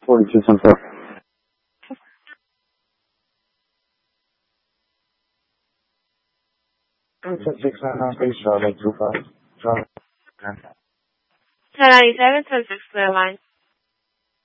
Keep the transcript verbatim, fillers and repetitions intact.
forty-two ten four. six nine nine base, Charlie, two five. Charlie. ten ninety-seven, ten six, clear line.